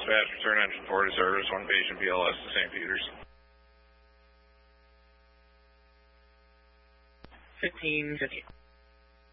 dispatch, return engine 4 to service, 1 patient BLS to St. Peter's. 1550.